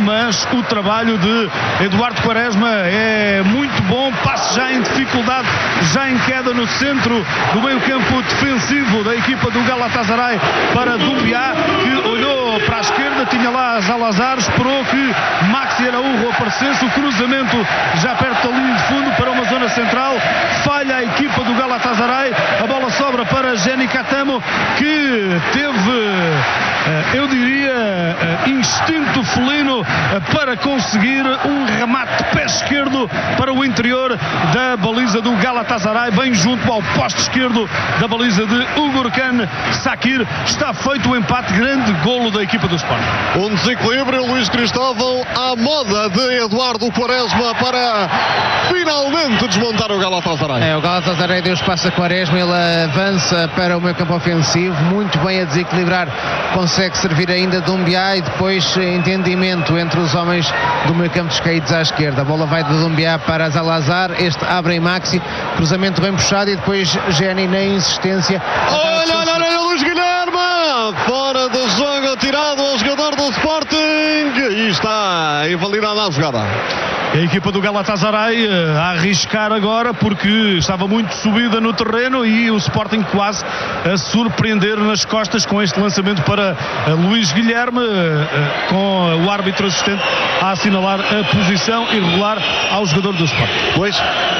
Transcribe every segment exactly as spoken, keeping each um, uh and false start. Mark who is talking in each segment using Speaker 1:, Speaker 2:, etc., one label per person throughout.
Speaker 1: mas o trabalho de Eduardo Quaresma é muito bom. Passe já em dificuldade, já em queda no centro do meio-campo defensivo da equipa do Galatasaray para Doumbia, que olhou para a esquerda, tinha lá Zalazar, esperou que Maxi Araújo aparecesse, o cruzamento já perto da linha de fundo para uma zona central, falha a equipa do Galatasaray, a bola sobra para Jenny Catamo, que teve, eu diria, instinto felino para conseguir um remate de pé esquerdo para o interior da baliza do Galatasaray, bem junto ao poste esquerdo da baliza de Ugurkan Sakir. Está feito o empate, grande golo da equipa do Sporting.
Speaker 2: Um desequilíbrio, Luís Cristóvão, à moda de Eduardo Quaresma para finalmente desmontar o Galatasaray.
Speaker 3: É, o Galatasaray deu espaço a Quaresma, ele avança para o meio campo ofensivo, muito bem a desequilibrar, consegue servir ainda Doumbia e depois entendimento entre os homens do meio campo dos caídos à esquerda. A bola vai de Doumbia para Zalazar, este abre em Maxi, cruzamento bem puxado e depois Jenny na insistência.
Speaker 2: Olha, olha, olha, Luís Guilherme, fora do jogo, tirado ao jogador do Sporting e está invalidada a jogada.
Speaker 1: A equipa do Galatasaray a arriscar agora porque estava muito subida no terreno e o Sporting quase a surpreender nas costas com este lançamento para Luís Guilherme, com o árbitro assistente a assinalar a posição irregular ao jogador do Sporting.
Speaker 2: Pois.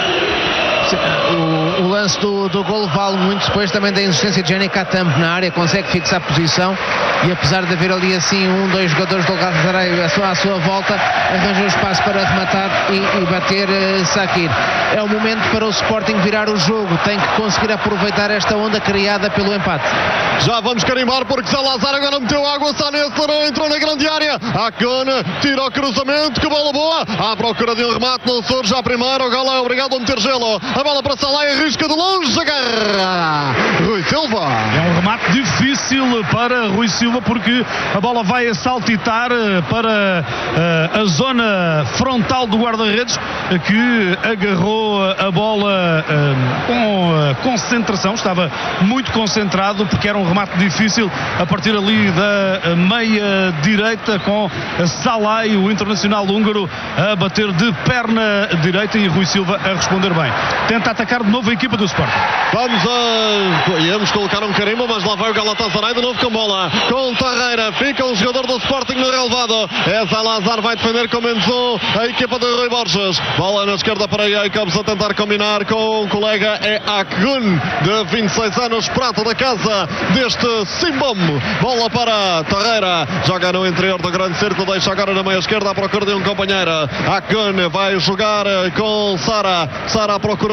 Speaker 3: O, o lance do, do golo vale muito depois também da insistência de Jenny Catamo na área, consegue fixar a posição e apesar de haver ali assim um, dois jogadores do Galatasaray à sua, à sua volta, arranjou espaço para rematar e, e bater uh, Sakir. É o momento para o Sporting virar o jogo, tem que conseguir aproveitar esta onda criada pelo empate.
Speaker 2: Já vamos carimbar porque Zalazar agora meteu água, Sané não entrou na grande área, Akon tira o cruzamento, que bola boa, à procura de um remate, não surge a primeira, o Galo é obrigado a meter gelo, a bola para Salah, arrisca de longe, agarra Rui Silva.
Speaker 1: É um remate difícil para Rui Silva porque a bola vai a saltitar para uh, a zona frontal do guarda-redes, que agarrou a bola uh, com uh, concentração, estava muito concentrado porque era um remate difícil a partir ali da meia direita, com Salah, o internacional húngaro, a bater de perna direita e Rui Silva a responder bem. Tenta atacar de novo a equipa do Sporting.
Speaker 2: Vamos a... Íamos colocar um carimbo, mas lá vai o Galatasaray de novo com bola. Com Tarreira, fica o jogador do Sporting no relevado. É Zalazar, vai defender com menos um a equipa de Rui Borges. Bola na esquerda para Jacobs a tentar combinar com o colega, é Akgun, de vinte e seis anos, prata da casa deste Simbom. Bola para Tarreira, joga no interior do grande círculo, deixa agora na meia esquerda à procura de um companheiro. Akgun vai jogar com Sara, Sara à procura